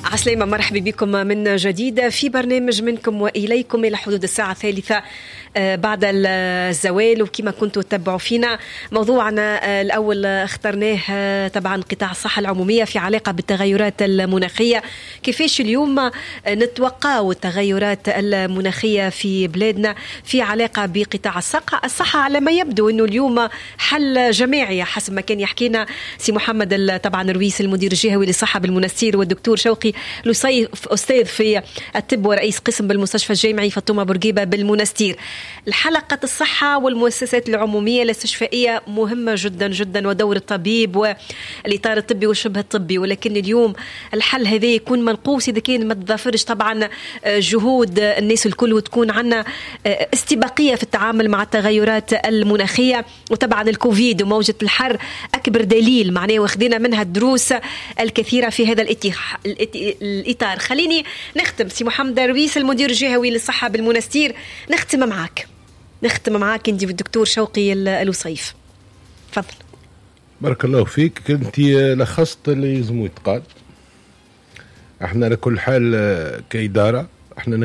عسلامة، مرحبا بكم من جديد في برنامج منكم وإليكم إلى حدود الساعة 3 بعد الزوال. وكما كنتوا تتبعوا فينا موضوعنا الأول اخترناه طبعا قطاع الصحة العمومية في علاقة بالتغيرات المناخية. كيفاش اليوم نتوقعوا التغيرات المناخية في بلادنا في علاقة بقطاع الصحة على ما يبدو أنه اليوم حل جماعي حسب ما كان يحكينا سي محمد طبعا رويس المدير الجهوي للصحة بالمنستير، والدكتور شوقي لصيف أستاذ في الطب ورئيس قسم بالمستشفى الجامعي فاطمة بورقيبة بالمنستير. الحلقة الصحة والمؤسسات العمومية الاستشفائية مهمة جدا جدا، ودور الطبيب والإطار الطبي والشبه الطبي، ولكن اليوم الحل هذا يكون منقوص إذا كان ما تضافرش طبعا جهود الناس الكل، وتكون عنا استباقية في التعامل مع التغيرات المناخية. وطبعا الكوفيد وموجة الحر أكبر دليل معناه واخدين منها الدروس الكثيرة في هذا الإطار. خليني نختم سي محمد رويس المدير الجهوي للصحة بالمنستير، نختم معاك انت والدكتور شوقي الوصيف. تفضل. بارك الله فيك، كنت لخصت اللي يلزم يتقال. احنا على كل حال كإدارة احنا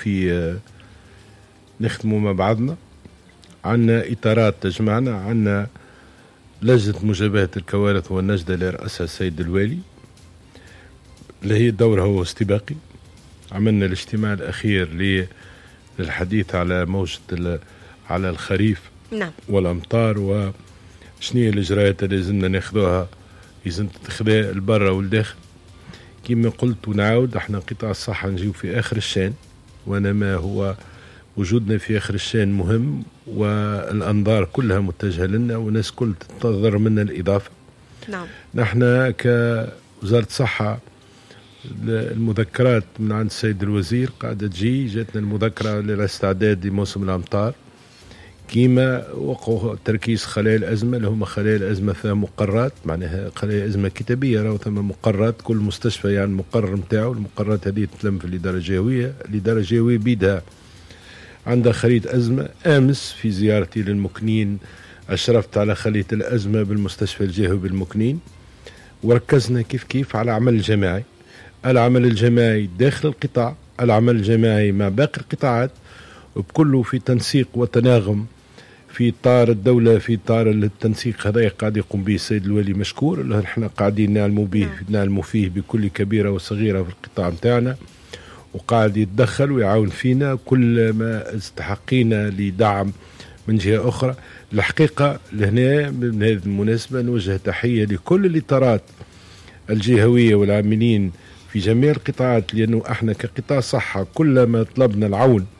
نخدموا مع بعضنا، عنا إطارات تجمعنا، عنا لجنة مجابهة الكوارث والنجدة اللي رأسها السيد الوالي اللي هي دورها هو استباقي. عملنا الاجتماع الأخير للحديث على موجة على الخريف نعم. والأمطار، وشنية الإجراءات اللي لازمنا ناخذوها، لازم تتخذها البرة والداخل. كما قلت ونعاود، احنا قطاع الصحة نجيو في آخر الشان، وانا ما هو وجودنا في آخر الشان مهم، والأنظار كلها متجهة لنا والناس كل تنتظر منا الإضافة. نعم. نحن كوزارة صحة المذكرات من عند السيد الوزير قاعدة جاتنا المذكرة للاستعداد لموسم الأمطار، كيما وقعوا تركيز خلايا الأزمة اللي هم خلايا الأزمة فيها مقرات، معناها خلايا أزمة كتابية، راهو ثم مقرات كل مستشفى يعني المقرر متاعه. المقررات هذه تتلم في الإدارة الجهوية. الإدارة الجهوية بيدها عندها خلية أزمة. أمس في زيارتي للمكنين أشرفت على خلية الأزمة بالمستشفى الجهوي بالمكنين، وركزنا كيف على عمل الجماعي، العمل الجماعي داخل القطاع، العمل الجماعي مع باقي القطاعات، وبكله في تنسيق وتناغم في إطار الدولة، في إطار التنسيق هذا قاعد يقوم به السيد الوالي مشكور، اللي احنا قاعدين نعلموا فيه بكل كبيرة وصغيرة في القطاع متاعنا، وقاعد يتدخل ويعاون فينا كل ما استحقينا لدعم من جهة أخرى. الحقيقة لهنا من هذه المناسبة نوجه تحية لكل الإطارات الجهوية والعاملين في جميع القطاعات، لأنه احنا كقطاع صحة كلما طلبنا العون